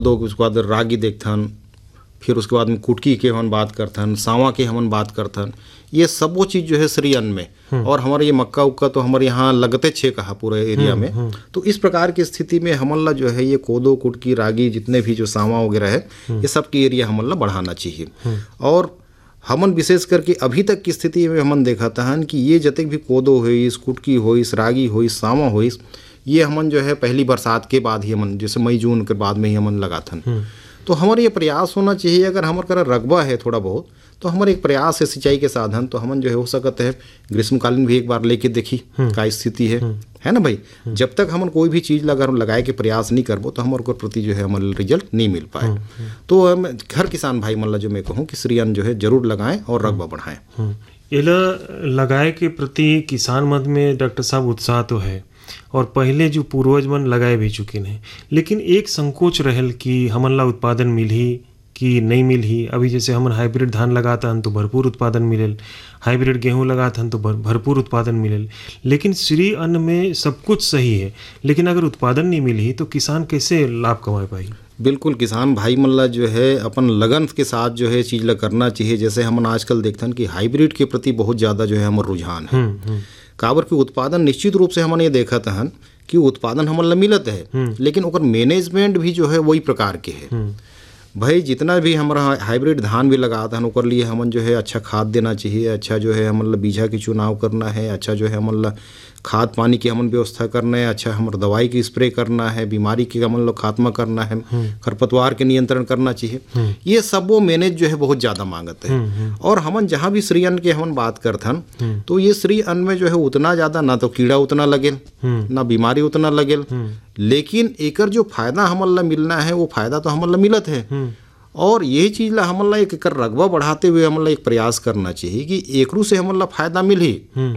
दो उसके बाद रागी देखथन, फिर उसके बाद में कुटकी के हमन बात करथन, सांवा के हमन बात करथन, ये सब वो चीज़ जो है श्री अन्न में। और हमारे ये मक्का उक्का तो हमारे यहाँ लगते छे कहा पूरे एरिया में। तो इस प्रकार की स्थिति में हमन ला जो है ये कोदो कुटकी रागी जितने भी जो सांवा वगैरह है ये सब की एरिया हमन ला बढ़ाना चाहिए। और हमन विशेष करके अभी तक की स्थिति में हमन देखा था कि ये जतक भी कोदो होइस, कुटकी होइस, रागी होइस, सांवा होइस, ये हमन जो है पहली बरसात के बाद ही हमन जैसे मई जून के बाद में ही हमन लगाथन। तो हमारे ये प्रयास होना चाहिए, अगर हमारे करा रकबा है थोड़ा बहुत तो हमारे एक प्रयास है सिंचाई के साधन, तो हमन जो है हो सकता है ग्रीष्मकालीन भी एक बार लेके देखी का स्थिति है ना भाई। जब तक हमन कोई भी चीज़ अगर लगाए के प्रयास नहीं करबो तो हमारे प्रति जो है हमारे रिजल्ट नहीं मिल पाए। तो हर किसान भाई मन ला जो मैं कहूँ कि श्री अन्न जो है जरूर लगाएं और रकबा बढ़ाएं। एला लगाए के प्रति किसान मत में डॉक्टर साहब उत्साह तो है, और पहले जो पूर्वज मन लगाए भी चुके हैं, लेकिन एक संकोच रहल कि हमन ला उत्पादन मिलही कि नहीं मिलही। अभी जैसे हमन हाइब्रिड धान लगाता हन तो भरपूर उत्पादन मिलेल, हाइब्रिड गेहूं लगाता हन तो भरपूर उत्पादन मिलेल। लेकिन श्री अन्न में सब कुछ सही है, लेकिन अगर उत्पादन नहीं मिली तो किसान कैसे लाभ कमा पाई? बिल्कुल, किसान भाई मन ला जो है अपन लगन के साथ जो है चीज़ ला करना चाहिए। जैसे हमन आजकल देखते हैं कि हाइब्रिड के प्रति बहुत ज़्यादा जो है हमारा रुझान है। काबर के उत्पादन निश्चित रूप से हमन ये देखा था कि उत्पादन हमन ला मिलत है, लेकिन ओकर मैनेजमेंट भी जो है वही प्रकार के है। भाई जितना भी हमारा हाइब्रिड धान भी लगाता है ओकर लिए हमन जो है अच्छा खाद देना चाहिए, अच्छा जो है हमन ला बीजा की चुनाव करना है, अच्छा जो है हमन ला खाद पानी की हमन व्यवस्था करना है, अच्छा हमारे दवाई की स्प्रे करना है, बीमारी की हमन लोग खात्मा करना है, खरपतवार के नियंत्रण करना चाहिए। ये सब वो मैनेज जो है बहुत ज़्यादा मांगत है। और हमन जहाँ भी श्री अन्न के हमन बात करथन तो ये श्री अन्न में जो है उतना ज़्यादा ना तो कीड़ा उतना लगेल ना बीमारी उतना लगेल, लेकिन एकर जो फायदा हमन ला मिलना है वो फायदा तो हमन ला मिलत है। और यही चीज़ ला हमन ला एक एकर रकबा बढ़ाते हुए हमन ला एक प्रयास करना चाहिए कि एकरू से हमन ला फायदा मिली,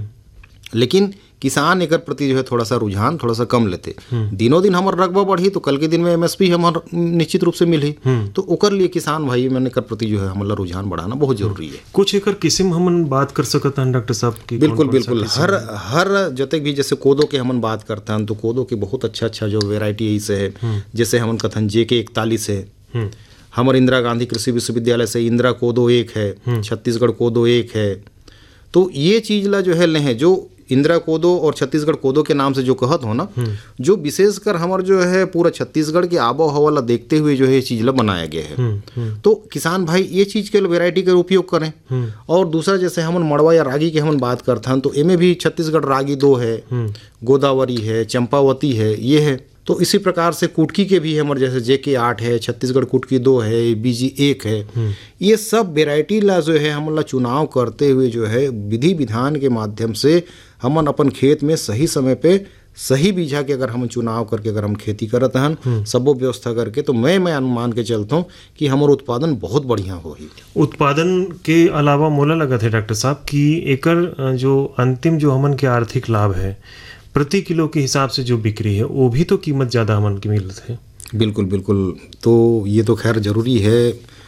लेकिन किसान एकर प्रति जो है थोड़ा सा रुझान थोड़ा सा कम लेते। दिनों दिन हमार रकबा बढ़ी तो कल के दिन में एमएसपी हमार निश्चित रूप से मिली, तो ओकर लिए किसान भाई मैंने एकर प्रति जो है हमारा रुझान बढ़ाना बहुत जरूरी है। कुछ एकर किस्म हमन बात कर सकते हैं डॉक्टर साहब की? बिल्कुल बिल्कुल, हर जतक भी जैसे कोदो के हमन बात करते हैं तो कोदो के बहुत अच्छा जो वेराइटी ऐसे है। जैसे हमन कथन JK41 है, हमारे इंदिरा गांधी कृषि विश्वविद्यालय से इंदिरा कोदो एक है, छत्तीसगढ़ कोदो एक है। तो ये चीज़ ला जो है लें जो इंदिरा कोदो और छत्तीसगढ़ कोदो के नाम से जो कहत हो ना, जो विशेषकर हमार जो है पूरा छत्तीसगढ़ के आबो हवा ला देखते हुए जो है ये चीज़ ला बनाया गया है। तो किसान भाई ये चीज़ के वेराइटी का उपयोग करें। और दूसरा जैसे हमन मड़वा या रागी की हमन बात करते हैं तो इनमें भी छत्तीसगढ़ रागी 2 है, गोदावरी है, चंपावती है, ये है। तो इसी प्रकार से कुटकी के भी हमारे जैसे JK8 है, छत्तीसगढ़ कुटकी 2 है, BG 1 है। ये सब वेराइटी ला जो है हम ला चुनाव करते हुए जो है विधि विधान के माध्यम से हमन अपन खेत में सही समय पे सही बीजा के अगर हम चुनाव करके अगर हम खेती करत हन सबो व्यवस्था करके, तो मैं अनुमान के चलता हूँ कि हमारा उत्पादन बहुत बढ़िया होगी। उत्पादन के अलावा मोला लगत है डॉक्टर साहब कि एकर जो अंतिम जो हमन के आर्थिक लाभ है प्रति किलो के हिसाब से जो बिक्री है वो भी तो कीमत ज़्यादा हमन की मिलत है। बिल्कुल बिल्कुल, तो ये तो खैर जरूरी है।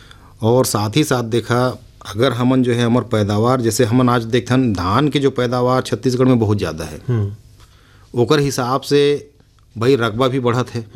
और साथ ही साथ देखा अगर हमन जो है हमारे पैदावार जैसे हमन आज देखथन धान के जो पैदावार छत्तीसगढ़ में बहुत ज़्यादा है, ओकर हिसाब से भाई रकबा भी बढ़त है।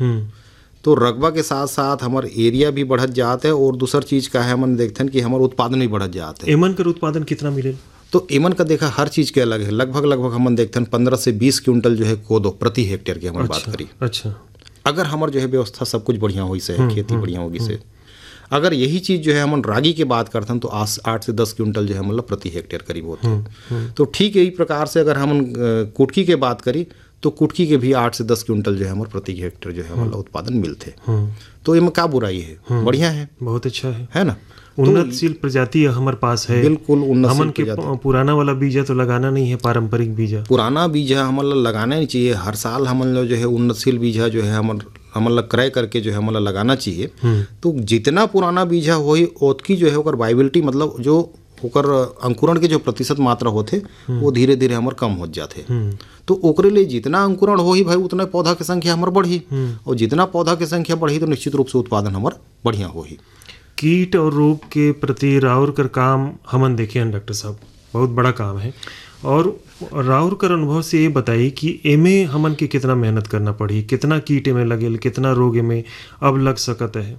तो रकबा के साथ साथ हमार एरिया भी बढ़त जात है। और दूसर चीज़ का है हमन देखथन कि हमार उत्पादन भी बढ़त जात है। एमन कर उत्पादन कितना मिले? तो एमन का देखा हर चीज़ के अलग है। लगभग हमन देखते हैं 15 से 20 क्विंटल जो है कोदो प्रति हेक्टेयर की हमारी बात करी। अच्छा, अगर हमार जो है व्यवस्था सब कुछ बढ़िया हुई से खेती बढ़िया होगी से अगर यही चीज़ जो है हमन रागी की बात करते हैं तो 8 से 10 क्विंटल जो है मतलब प्रति हेक्टेयर करीब होते हैं। तो ठीक यही प्रकार से अगर हम कुटकी की बात करी तो कुटकी के भी 8 से 10 क्विंटल जो है हमारे प्रति हेक्टेयर जो है मतलब उत्पादन मिलते। तो इनमें क्या बुराई है, बढ़िया है, बहुत अच्छा है ना। उन्नतशील प्रजाति हमारे पास है। बिल्कुल हमन के पुराना वाला बीजा तो लगाना नहीं है, पारंपरिक बीजा पुराना बीजा हमन लगाना नहीं चाहिए। हर साल हमन जो है उन्नतशील बीजा जो है हमन क्रय करके जो है हमन लगाना चाहिए। तो जितना पुराना बीजा होई ओतकी जो है ओकर वाइबिलिटी मतलब जो ओकर अंकुरण के जो प्रतिशत मात्रा होते वो धीरे धीरे हमारे कम हो जाते। तो ओकरे लिए जितना अंकुरण हो ही भाई उतना पौधा की संख्या हमारे बढ़ी, और जितना पौधा की संख्या बढ़ी तो निश्चित रूप से उत्पादन हमारा बढ़िया हो ही। कीट और रोग के प्रति राउर कर काम हमन देखे हैं डॉक्टर साहब, बहुत बड़ा काम है। और राउर कर अनुभव से ये बताई कि एमे हमन के कितना मेहनत करना पड़ी, कितना कीट एमे लगेल, कितना रोग एमे अब लग सकत है।